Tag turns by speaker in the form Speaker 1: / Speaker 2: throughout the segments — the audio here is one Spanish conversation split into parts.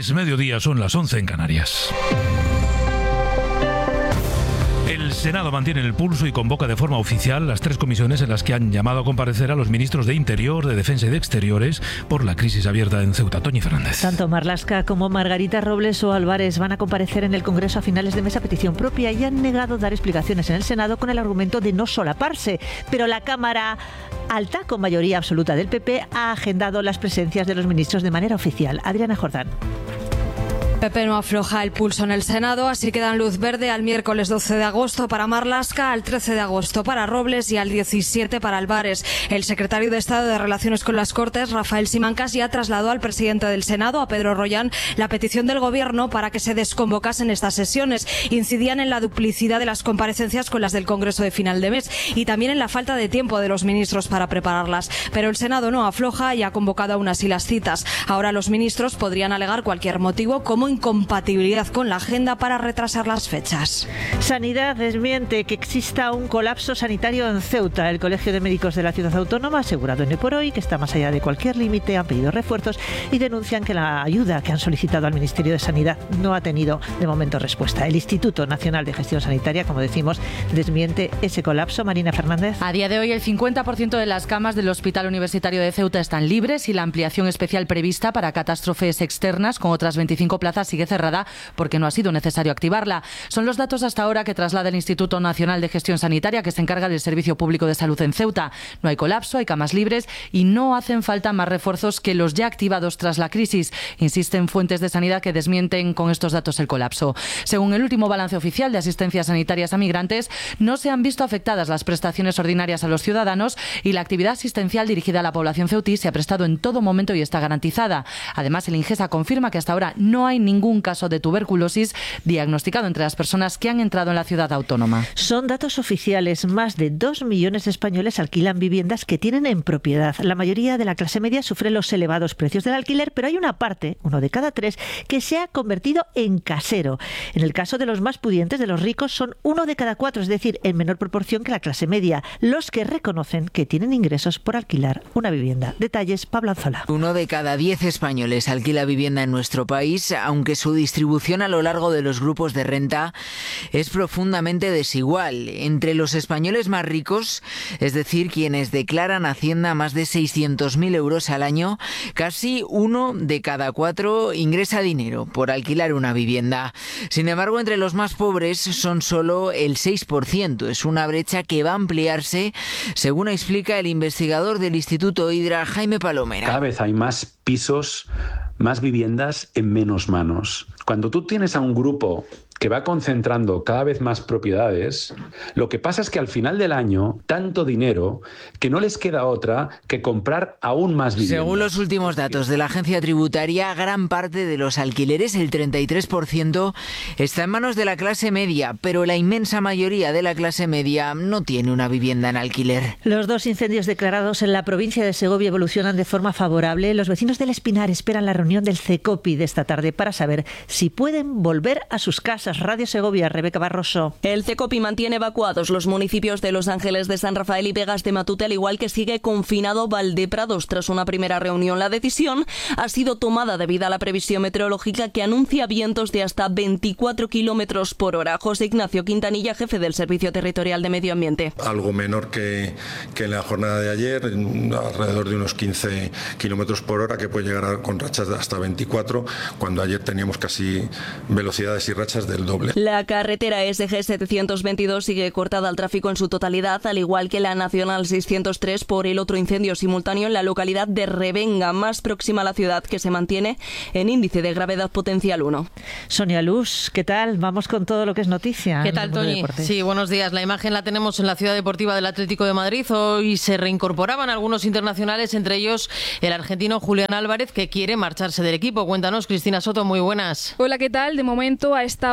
Speaker 1: Es mediodía, son las 11 en Canarias. El Senado mantiene el pulso y convoca de forma oficial las 3 comisiones en las que han llamado a comparecer a los ministros de Interior, de Defensa y de Exteriores por la crisis abierta en Ceuta. Toñi Fernández.
Speaker 2: Tanto Marlaska como Margarita Robles o Álvarez van a comparecer en el Congreso a finales de mes a petición propia y han negado dar explicaciones en el Senado con el argumento de no solaparse. Pero la Cámara Alta, con mayoría absoluta del PP, ha agendado las presencias de los ministros de manera oficial. Adriana Jordán.
Speaker 3: PP no afloja el pulso en el Senado, así que dan luz verde al miércoles 12 de agosto para Marlaska, al 13 de agosto para Robles y al 17 para Álvarez. El secretario de Estado de Relaciones con las Cortes, Rafael Simancas, ya trasladó al presidente del Senado, a Pedro Rollán, la petición del Gobierno para que se desconvocasen estas sesiones. Incidían en la duplicidad de las comparecencias con las del Congreso de final de mes y también en la falta de tiempo de los ministros para prepararlas. Pero el Senado no afloja y ha convocado aún así las citas. Ahora los ministros podrían alegar cualquier motivo como incompatibilidad con la agenda para retrasar las fechas.
Speaker 2: Sanidad desmiente que exista un colapso sanitario en Ceuta. El Colegio de Médicos de la Ciudad Autónoma ha asegurado en Hoy por Hoy que está más allá de cualquier límite, han pedido refuerzos y denuncian que la ayuda que han solicitado al Ministerio de Sanidad no ha tenido de momento respuesta. El Instituto Nacional de Gestión Sanitaria, como decimos, desmiente ese colapso. Marina Fernández.
Speaker 4: A día de hoy el 50% de las camas del Hospital Universitario de Ceuta están libres y la ampliación especial prevista para catástrofes externas con otras 25 plazas sigue cerrada porque no ha sido necesario activarla. Son los datos hasta ahora que traslada el Instituto Nacional de Gestión Sanitaria, que se encarga del Servicio Público de Salud en Ceuta. No hay colapso, hay camas libres y no hacen falta más refuerzos que los ya activados tras la crisis. Insisten fuentes de sanidad que desmienten con estos datos el colapso. Según el último balance oficial de asistencias sanitarias a migrantes, no se han visto afectadas las prestaciones ordinarias a los ciudadanos y la actividad asistencial dirigida a la población ceutí se ha prestado en todo momento y está garantizada. Además, el Ingesa confirma que hasta ahora no hay ningún caso de tuberculosis diagnosticado entre las personas que han entrado en la ciudad autónoma.
Speaker 2: Son datos oficiales. Más de 2 millones de españoles alquilan viviendas que tienen en propiedad. La mayoría de la clase media sufre los elevados precios del alquiler, pero hay una parte, 1 de cada 3, que se ha convertido en casero. En el caso de los más pudientes, de los ricos, son 1 de cada 4, es decir, en menor proporción que la clase media, los que reconocen que tienen ingresos por alquilar una vivienda. Detalles, Pablo Anzola.
Speaker 5: 1 de cada 10 españoles alquila vivienda en nuestro país, aunque su distribución a lo largo de los grupos de renta es profundamente desigual. Entre los españoles más ricos, es decir, quienes declaran a Hacienda más de 600.000 euros al año, casi 1 de cada 4 ingresa dinero por alquilar una vivienda. Sin embargo, entre los más pobres son solo el 6%. Es una brecha que va a ampliarse, según explica el investigador del Instituto Hidra, Jaime Palomera.
Speaker 6: Cada vez hay más pisos, más viviendas en menos manos. Cuando tú tienes a un grupo que va concentrando cada vez más propiedades, lo que pasa es que al final del año, tanto dinero que no les queda otra que comprar aún más viviendas.
Speaker 5: Según los últimos datos de la agencia tributaria, gran parte de los alquileres, el 33%, está en manos de la clase media, pero la inmensa mayoría de la clase media no tiene una vivienda en alquiler.
Speaker 2: Los 2 incendios declarados en la provincia de Segovia evolucionan de forma favorable. Los vecinos del Espinar esperan la reunión del CECOPI de esta tarde para saber si pueden volver a sus casas. Radio Segovia, Rebeca Barroso.
Speaker 7: El CECOPI mantiene evacuados los municipios de Los Ángeles de San Rafael y Vegas de Matute, al igual que sigue confinado Valdeprados. Tras una primera reunión, la decisión ha sido tomada debido a la previsión meteorológica que anuncia vientos de hasta 24 kilómetros por hora. José Ignacio Quintanilla, jefe del Servicio Territorial de Medio Ambiente.
Speaker 8: Algo menor que en la jornada de ayer, alrededor de unos 15 kilómetros por hora, que puede llegar con rachas de hasta 24, cuando ayer teníamos casi velocidades y rachas del doble.
Speaker 7: La carretera SG 722 sigue cortada al tráfico en su totalidad, al igual que la Nacional 603 por el otro incendio simultáneo en la localidad de Revenga, más próxima a la ciudad, que se mantiene en índice de gravedad potencial 1.
Speaker 2: Sonia Luz, ¿qué tal? Vamos con todo lo que es noticia.
Speaker 9: ¿Qué tal, Toñi? Sí, buenos días. La imagen la tenemos en la Ciudad Deportiva del Atlético de Madrid. Hoy se reincorporaban algunos internacionales, entre ellos el argentino Julián Álvarez, que quiere marcharse del equipo. Cuéntanos, Cristina Soto, muy buenas.
Speaker 10: Hola, ¿qué tal? De momento, a esta hora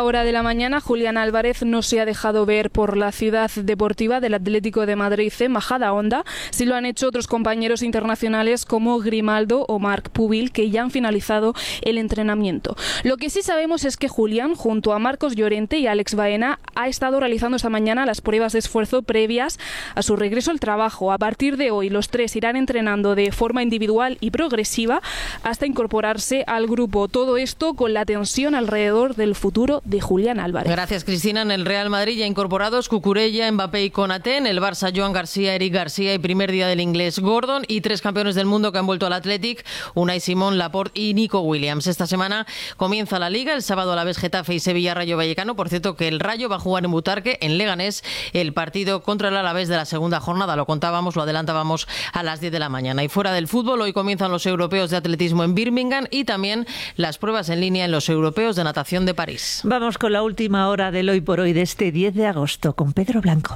Speaker 10: hora de la mañana, Julián Álvarez no se ha dejado ver por la ciudad deportiva del Atlético de Madrid en Majadahonda. Sí lo han hecho otros compañeros internacionales como Grimaldo o Marc Pubil, que ya han finalizado el entrenamiento. Lo que sí sabemos es que Julián, junto a Marcos Llorente y Alex Baena, ha estado realizando esta mañana las pruebas de esfuerzo previas a su regreso al trabajo. A partir de hoy, los tres irán entrenando de forma individual y progresiva hasta incorporarse al grupo. Todo esto con la tensión alrededor del futuro de Julián Álvarez.
Speaker 9: Gracias, Cristina. En el Real Madrid ya incorporados Cucurella, Mbappé y Konaté. En el Barça, Joan García, Eric García y primer día del inglés Gordon. Y 3 campeones del mundo que han vuelto al Athletic: Unai Simón, Laporte y Nico Williams. Esta semana comienza la Liga. El sábado a la vez Getafe y Sevilla Rayo Vallecano. Por cierto, que el Rayo va a jugar en Butarque, en Leganés, el partido contra el Alavés de la segunda jornada. Lo contábamos, lo adelantábamos a las 10 de la mañana. Y fuera del fútbol, hoy comienzan los europeos de atletismo en Birmingham y también las pruebas en línea en los europeos de natación de París.
Speaker 2: Vamos con la última hora del Hoy por Hoy de este 10 de agosto con Pedro Blanco.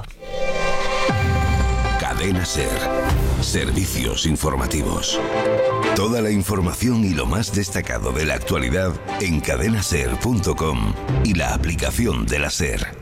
Speaker 11: Cadena SER. Servicios informativos. Toda la información y lo más destacado de la actualidad en cadenaser.com y la aplicación de la SER.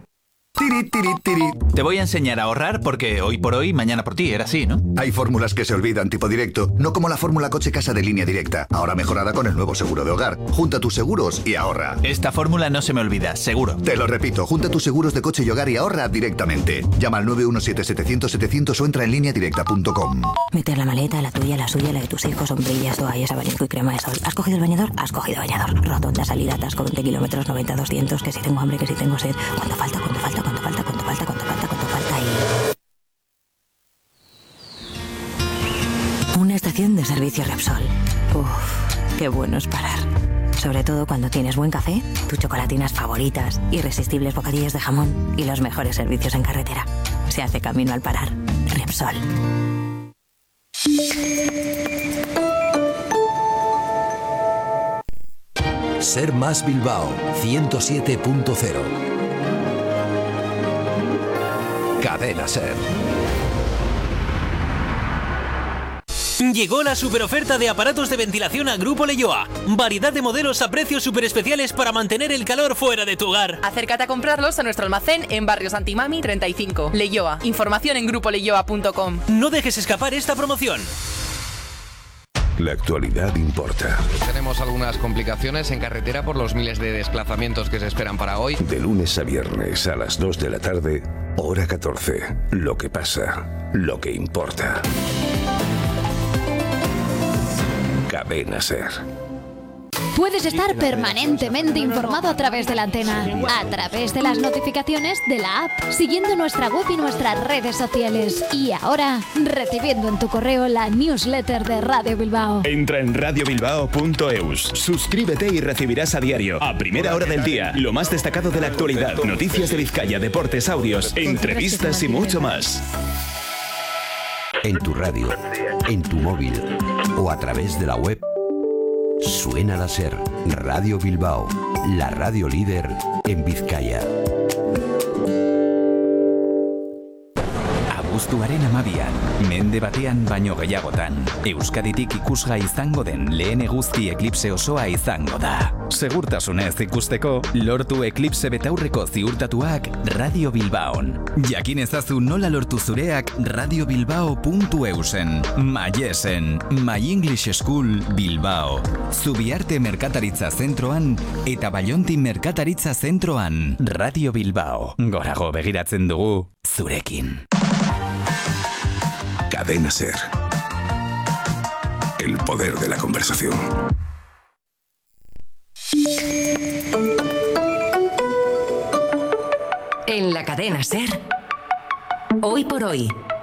Speaker 12: Te voy a enseñar a ahorrar porque hoy por hoy, mañana por ti, era así, ¿no?
Speaker 13: Hay fórmulas que se olvidan tipo directo, no como la fórmula coche-casa de Línea Directa, ahora mejorada con el nuevo seguro de hogar. Junta tus seguros y ahorra.
Speaker 12: Esta fórmula no se me olvida, seguro.
Speaker 13: Te lo repito, junta tus seguros de coche y hogar y ahorra directamente. Llama al 917-700-700 o entra en lineadirecta.com.
Speaker 14: Meter la maleta, la tuya, la suya, la de tus hijos, sombrillas, toallas, abanico y crema de sol. ¿Has cogido el bañador? Has cogido bañador. Rotonda, salida, atasco, 20 kilómetros, 90, 200, que si tengo hambre, que si tengo sed. ¿Cuánto falta? Una estación de servicio Repsol. Uff, qué bueno es parar. Sobre todo cuando tienes buen café, tus chocolatinas favoritas, irresistibles bocadillos de jamón y los mejores servicios en carretera. Se hace camino al parar. Repsol.
Speaker 15: Ser Más Bilbao 107.0. Cadena SER.
Speaker 16: Llegó la superoferta de aparatos de ventilación a Grupo Leioa. Variedad de modelos a precios super especiales para mantener el calor fuera de tu hogar.
Speaker 17: Acércate a comprarlos a nuestro almacén en Barrio Santimami 35. Leioa. Información en grupoleioa.com.
Speaker 16: No dejes escapar esta promoción.
Speaker 11: La actualidad importa.
Speaker 18: Tenemos algunas complicaciones en carretera por los miles de desplazamientos que se esperan para hoy.
Speaker 11: De lunes a viernes a las 2 de la tarde, hora 14. Lo que pasa, lo que importa. Cadena SER.
Speaker 19: Puedes estar permanentemente informado a través de la antena, a través de las notificaciones de la app, siguiendo nuestra web y nuestras redes sociales. Y ahora, recibiendo en tu correo la newsletter de Radio Bilbao.
Speaker 20: Entra en radiobilbao.eus, suscríbete y recibirás a diario, a primera hora del día, lo más destacado de la actualidad, noticias de Vizcaya, deportes, audios, entrevistas y mucho más.
Speaker 15: En tu radio, en tu móvil o a través de la web, suena la SER, Radio Bilbao, la radio líder en Vizcaya.
Speaker 21: Abuztuaren 12an, mende batean baino gehiagotan, Euskaditik ikusgai izango den lehen eguzki eklipse osoa izango da. Segurtasunez ikusteko, lortu eklipse betaurreko ziurtatuak Radio Bilbaon. Jakin ezazu nola lortu zureak radiobilbao.eusen, Maiesen, My English School Bilbao, Zubiarte Merkataritza Zentroan eta Baionti Merkataritza Zentroan. Radio Bilbao, gorago begiratzen dugu, zurekin.
Speaker 11: Cadena SER. El poder de la conversación.
Speaker 22: En la cadena SER, hoy por hoy.